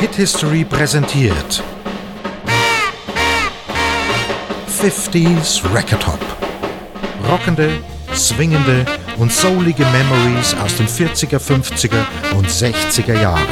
Hit History präsentiert 50s Record Hop. Rockende, swingende und soulige Memories aus den 40er, 50er und 60er Jahren.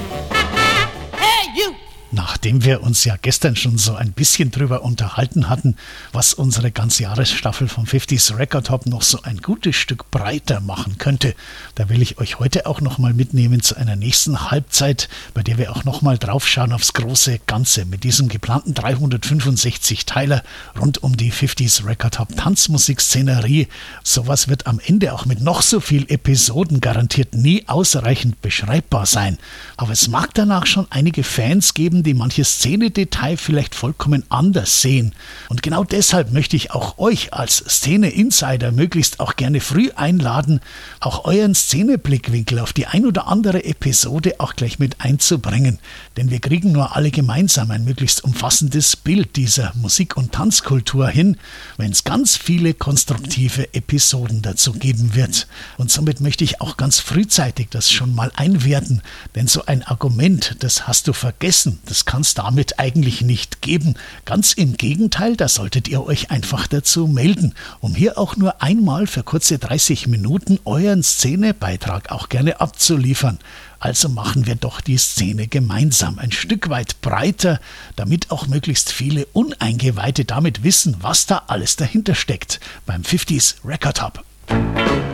Nachdem wir uns ja gestern schon so ein bisschen drüber unterhalten hatten, was unsere Ganzjahresstaffel vom 50s Record Hop noch so ein gutes Stück breiter machen könnte, da will ich euch heute auch nochmal mitnehmen zu einer nächsten Halbzeit, bei der wir auch nochmal draufschauen aufs große Ganze mit diesem geplanten 365-Teiler rund um die 50s Record Hop Tanzmusikszenerie. Sowas wird am Ende auch mit noch so viel Episoden garantiert nie ausreichend beschreibbar sein. Aber es mag danach schon einige Fans geben, die manches Szene-Detail vielleicht vollkommen anders sehen. Und genau deshalb möchte ich auch euch als Szene-Insider möglichst auch gerne früh einladen, auch euren Szene-Blickwinkel auf die ein oder andere Episode auch gleich mit einzubringen. Denn wir kriegen nur alle gemeinsam ein möglichst umfassendes Bild dieser Musik- und Tanzkultur hin, wenn es ganz viele konstruktive Episoden dazu geben wird. Und somit möchte ich auch ganz frühzeitig das schon mal einwerten, denn so ein Argument, das hast du vergessen, das kann es damit eigentlich nicht geben. Ganz im Gegenteil, da solltet ihr euch einfach dazu melden, um hier auch nur einmal für kurze 30 Minuten euren Szenebeitrag auch gerne abzuliefern. Also machen wir doch die Szene gemeinsam ein Stück weit breiter, damit auch möglichst viele Uneingeweihte damit wissen, was da alles dahinter steckt beim 50s Record Hop.